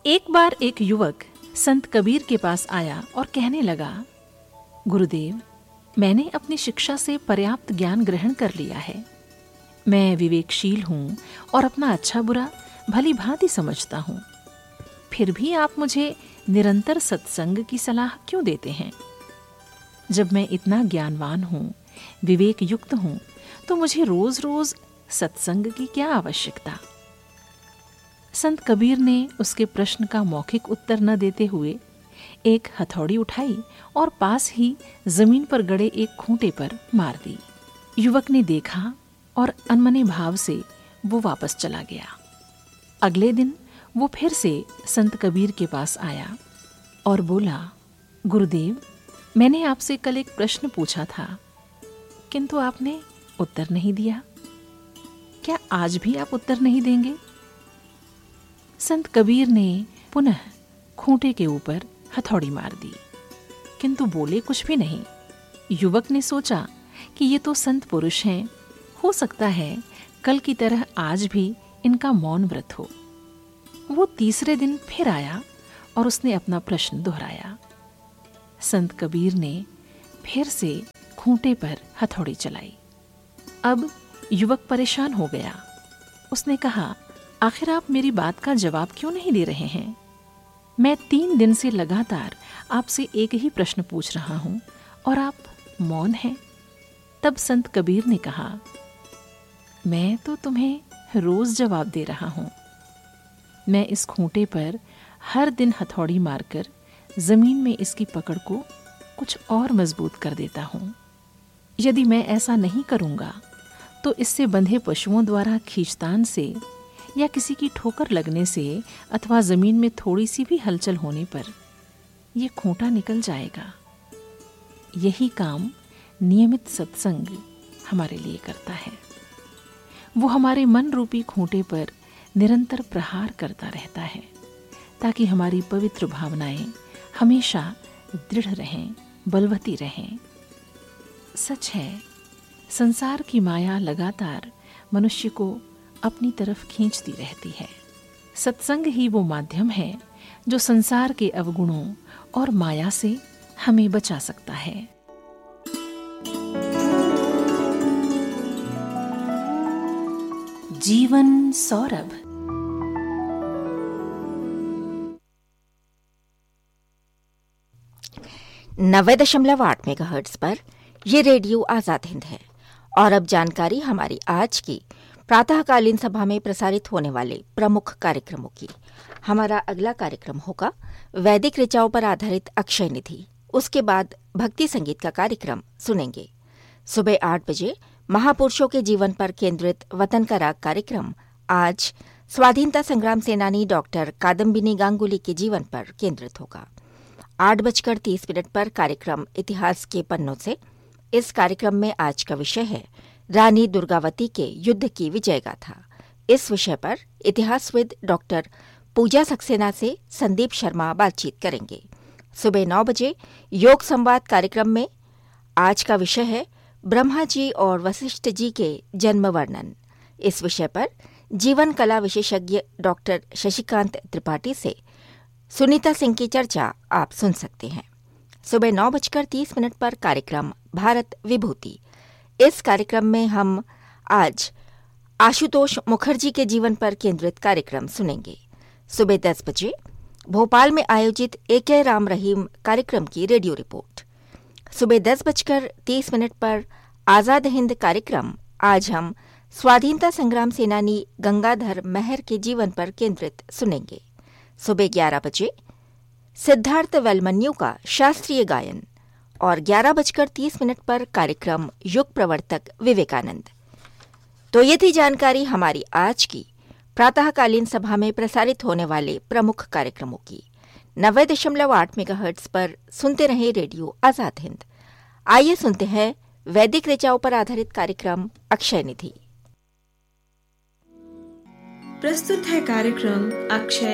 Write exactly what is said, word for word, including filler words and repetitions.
एक बार एक युवक संत कबीर के पास आया और कहने लगा, गुरुदेव, मैंने अपनी शिक्षा से पर्याप्त ज्ञान ग्रहण कर लिया है। मैं विवेकशील हूँ और अपना अच्छा बुरा भली भांति समझता हूँ। फिर भी आप मुझे निरंतर सत्संग की सलाह क्यों देते हैं? जब मैं इतना ज्ञानवान हूँ, विवेक युक्त हूँ, तो मुझे रोज रोज सत्संग की क्या आवश्यकता? संत कबीर ने उसके प्रश्न का मौखिक उत्तर न देते हुए एक हथौड़ी उठाई और पास ही जमीन पर गड़े एक खूंटे पर मार दी। युवक ने देखा और अनमने भाव से वो वापस चला गया। अगले दिन वो फिर से संत कबीर के पास आया और बोला, गुरुदेव, मैंने आपसे कल एक प्रश्न पूछा था, किंतु आपने उत्तर नहीं दिया। क्या आज भी आप उत्तर नहीं देंगे? संत कबीर ने पुनः खूंटे के ऊपर हथौड़ी मार दी, किंतु बोले कुछ भी नहीं। युवक ने सोचा कि ये तो संत पुरुष हैं, हो सकता है कल की तरह आज भी इनका मौन व्रत हो। वो तीसरे दिन फिर आया और उसने अपना प्रश्न दोहराया। संत कबीर ने फिर से खूंटे पर हथौड़ी चलाई। अब युवक परेशान हो गया। उसने कहा, आखिर आप मेरी बात का जवाब क्यों नहीं दे रहे हैं? मैं तीन दिन से लगातार आपसे एक ही प्रश्न पूछ रहा हूं और आप मौन हैं। तब संत कबीर ने कहा, मैं तो तुम्हें रोज जवाब दे रहा हूं। मैं इस खूंटे पर हर दिन हथौड़ी मारकर जमीन में इसकी पकड़ को कुछ और मजबूत कर देता हूं। यदि मैं ऐसा नहीं करूंगा तो इससे बंधे पशुओं द्वारा खींचतान से या किसी की ठोकर लगने से अथवा जमीन में थोड़ी सी भी हलचल होने पर यह खूंटा निकल जाएगा। यही काम नियमित सत्संग हमारे लिए करता है। वो हमारे मन रूपी खूंटे पर निरंतर प्रहार करता रहता है ताकि हमारी पवित्र भावनाएं हमेशा दृढ़ रहें, बलवती रहें। सच है, संसार की माया लगातार मनुष्य को अपनी तरफ खींचती रहती है। सत्संग ही वो माध्यम है जो संसार के अवगुणों और माया से हमें बचा सकता है। जीवन सौरभ। नब्बे दशमलव आठ मेगाहर्ट्ज पर ये रेडियो आजाद हिंद है। और अब जानकारी हमारी आज की प्रातःकालीन सभा में प्रसारित होने वाले प्रमुख कार्यक्रमों की। हमारा अगला कार्यक्रम होगा वैदिक ऋचाओं पर आधारित अक्षय निधि। उसके बाद भक्ति संगीत का कार्यक्रम सुनेंगे। सुबह आठ बजे महापुरुषों के जीवन पर केंद्रित वतन का राग कार्यक्रम आज स्वाधीनता संग्राम सेनानी डॉक्टर कादम्बिनी गांगुली के जीवन पर केंद्रित होगा। आठ बजकर तीस मिनट पर कार्यक्रम इतिहास के पन्नों से। इस कार्यक्रम में आज का विषय है रानी दुर्गावती के युद्ध की विजय गाथा। इस विषय पर इतिहासविद डॉक्टर पूजा सक्सेना से संदीप शर्मा बातचीत करेंगे। सुबह नौ बजे योग संवाद कार्यक्रम में आज का विषय है ब्रह्मा जी और वशिष्ठ जी के जन्म वर्णन। इस विषय पर जीवन कला विशेषज्ञ डॉक्टर शशिकांत त्रिपाठी से सुनीता सिंह की चर्चा आप सुन सकते हैं। सुबह नौ बजकर तीस मिनट पर कार्यक्रम भारत विभूति। इस कार्यक्रम में हम आज आशुतोष मुखर्जी के जीवन पर केंद्रित कार्यक्रम सुनेंगे। सुबह दस बजे भोपाल में आयोजित एके राम रहीम कार्यक्रम की रेडियो रिपोर्ट। सुबह दस बजकर तीस मिनट पर आजाद हिंद कार्यक्रम। आज हम स्वाधीनता संग्राम सेनानी गंगाधर मेहर के जीवन पर केंद्रित सुनेंगे। सुबह ग्यारह बजे सिद्धार्थ वेलमन्यू का शास्त्रीय गायन और ग्यारह बजकर तीस मिनट पर कार्यक्रम युग प्रवर्तक विवेकानंद। तो ये थी जानकारी हमारी आज की प्रातःकालीन सभा में प्रसारित होने वाले प्रमुख कार्यक्रमों की। नब्बे दशमलव आठ मेगाहर्ट्ज पर सुनते रहे रेडियो आजाद हिंद। आइए सुनते हैं वैदिक ऋचाओं पर आधारित कार्यक्रम अक्षय निधि। प्रस्तुत है कार्यक्रम अक्षय